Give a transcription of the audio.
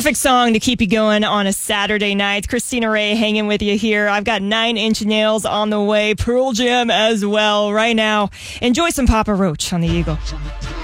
Perfect song to keep you going on a Saturday night. Christina Ray hanging with you here. I've got 9 Inch Nails on the way. Pearl Jam as well right now. Enjoy some Papa Roach on the Eagle.